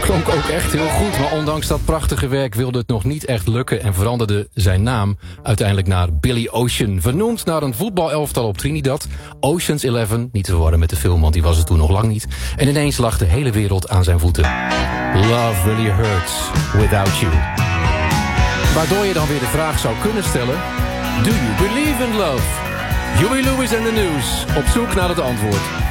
Klonk ook echt heel goed, maar ondanks dat prachtige werk wilde het nog niet echt lukken en veranderde zijn naam uiteindelijk naar Billy Ocean. Vernoemd naar een voetbalelftal op Trinidad, Ocean's 11, niet te verwarren met de film, want die was het toen nog lang niet. En ineens lag de hele wereld aan zijn voeten. Love really hurts without you. Waardoor je dan weer de vraag zou kunnen stellen: Do you believe in love? Huey Lewis and the News, op zoek naar het antwoord.